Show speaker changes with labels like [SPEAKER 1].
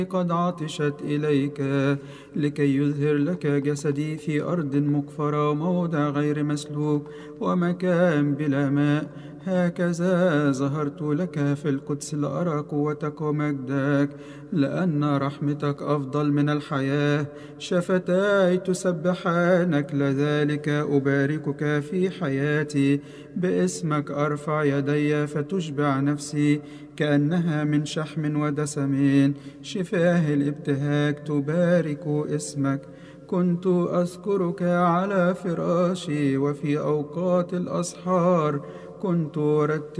[SPEAKER 1] قد عطشت إليك، لكي يظهر لك جسدي في أرض مقفرة وموضع غير مسلوك ومكان بلا ماء. هكذا ظهرت لك في القدس لأرى قوتك ومجدك، لأن رحمتك أفضل من الحياة. شفتاي تسبحانك، لذلك أباركك في حياتي. باسمك أرفع يدي فتشبع نفسي كأنها من شحم ودسم. شفاه الابتهاج تبارك اسمك. كنت أذكرك على فراشي، وفي أوقات الأسحار كنت أرتل